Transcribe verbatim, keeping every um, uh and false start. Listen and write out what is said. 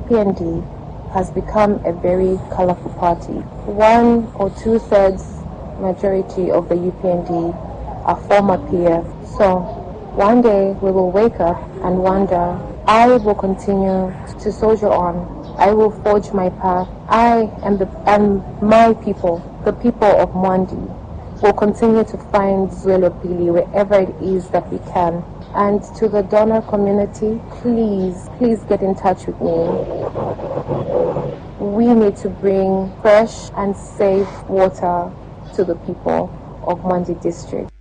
P N D has become a very colorful party. One or two-thirds majority of the U P N D are former P F. So one day we will wake up and wonder, I will continue to soldier on. I will forge my path. I and, the, and my people, the people of Mwandi, will continue to find Zwelopili wherever it is that we can. And to the donor community, please, please get in touch with me. We need to bring fresh and safe water to the people of Mwandi district.